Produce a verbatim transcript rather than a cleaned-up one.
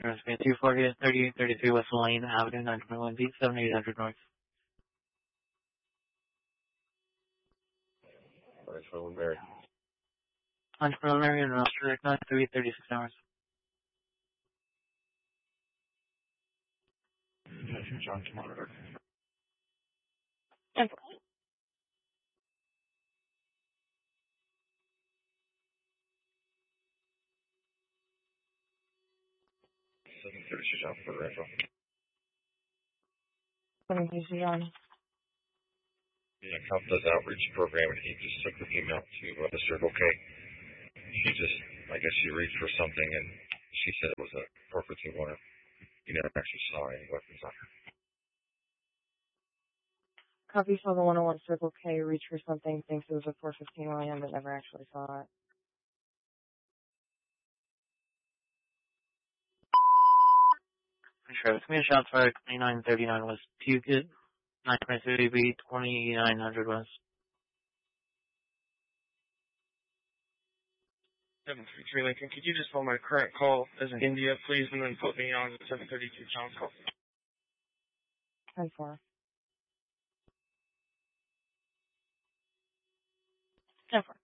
Airspace two forty, thirty-eight thirty-three West Lane Avenue, nine twenty-one D, seventy-eight hundred North. Alright, for Mary. On preliminary and roster direct nine three thirty-six hours. John, monitor. ten four. seven thirty-six John for retro. seven thirty-six John. Yeah, Cop does outreach program, and he just took the female to uh, the Circle K. She just, I guess she reached for something, and she said it was a four fifteen one. You never actually saw any weapons on her. Copy saw the one oh one Circle K reach for something, thinks it was a four fifteen Ryan, but never actually saw it. Sure, it's me a shot fired, twenty-nine thirty-nine West Puget, nine twenty-three B, twenty-nine hundred West. seven three three Lincoln, could you just hold my current call as in India, please, and then put me on seven thirty-two John's call? ten four. ten four.